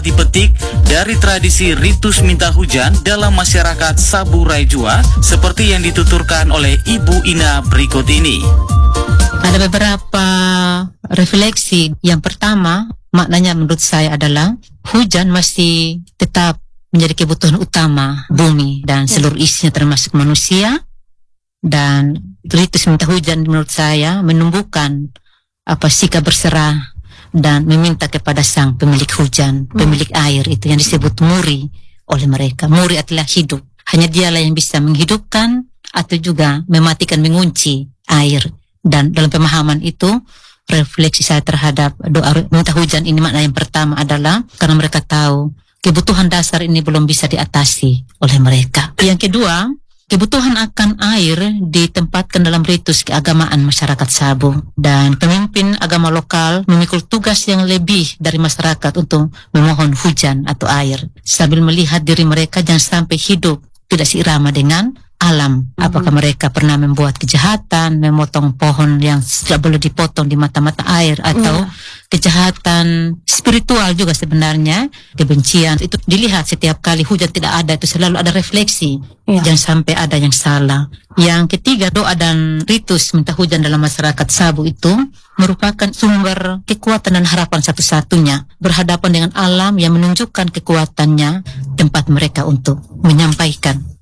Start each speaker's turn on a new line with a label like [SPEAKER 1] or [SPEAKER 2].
[SPEAKER 1] dipetik dari tradisi ritus minta hujan dalam masyarakat Sabu Raijua seperti yang dituturkan oleh Ibu Ina berikut ini.
[SPEAKER 2] Ada beberapa refleksi. Yang pertama, maknanya menurut saya adalah hujan masih tetap menjadi kebutuhan utama bumi dan seluruh isinya termasuk manusia. Dan ritus minta hujan menurut saya menumbuhkan sikap berserah dan meminta kepada sang pemilik hujan, pemilik air, itu yang disebut muri oleh mereka. Muri adalah hidup. Hanya dialah yang bisa menghidupkan atau juga mematikan, mengunci air. Dan dalam pemahaman itu, refleksi saya terhadap doa minta hujan ini, makna yang pertama adalah karena mereka tahu kebutuhan dasar ini belum bisa diatasi oleh mereka. Yang kedua, kebutuhan akan air ditempatkan dalam ritus keagamaan masyarakat Sabu, dan pemimpin agama lokal memikul tugas yang lebih dari masyarakat untuk memohon hujan atau air sambil melihat diri mereka jangan sampai hidup tidak seirama dengan alam. Apakah mereka pernah membuat kejahatan, memotong pohon yang tidak boleh dipotong di mata-mata air, atau kejahatan spiritual juga sebenarnya, kebencian. Itu dilihat setiap kali hujan tidak ada, itu selalu ada refleksi. Jangan sampai ada yang salah. Yang ketiga, doa dan ritus minta hujan dalam masyarakat Sabu itu merupakan sumber kekuatan dan harapan satu-satunya. Berhadapan dengan alam yang menunjukkan kekuatannya, tempat mereka untuk menyampaikan